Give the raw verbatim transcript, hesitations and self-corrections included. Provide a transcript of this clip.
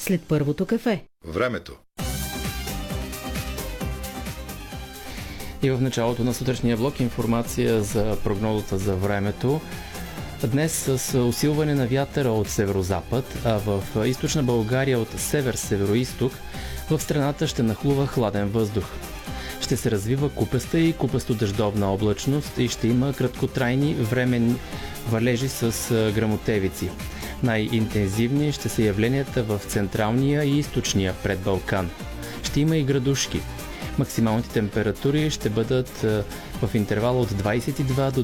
след първото кафе. Времето. И в началото на сутрешния блок информация за прогнозата за времето. Днес с усилване на вятъра от северозапад, а в източна България от север-североизток, в страната ще нахлува хладен въздух. Ще се развива купеста и купесто-дъждовна облачност и ще има краткотрайни временни валежи с гръмотевици. Най-интензивни ще са явленията в централния и източния предбалкан. Ще има и градушки. Максималните температури ще бъдат в интервала от двадесет и два до